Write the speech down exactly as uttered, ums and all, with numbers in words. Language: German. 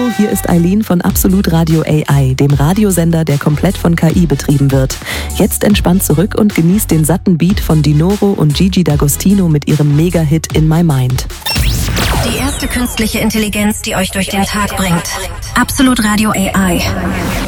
Hallo, hier ist Eileen von Absolut Radio A I, dem Radiosender, der komplett von K I betrieben wird. Jetzt entspannt zurück und genießt den satten Beat von Dinoro und Gigi D'Agostino mit ihrem Mega-Hit In My Mind. Die erste künstliche Intelligenz, die euch durch den Tag bringt. Absolut Radio A I.